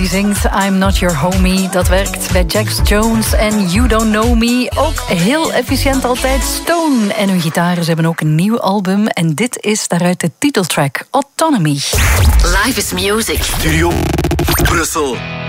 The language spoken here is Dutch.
Die zingt I'm Not Your Homie. Dat werkt bij Jax Jones en You Don't Know Me. Ook heel efficiënt altijd. Stone en hun gitaren hebben ook een nieuw album. En dit is daaruit de titeltrack Autonomy. Live is music. Studio Brussel.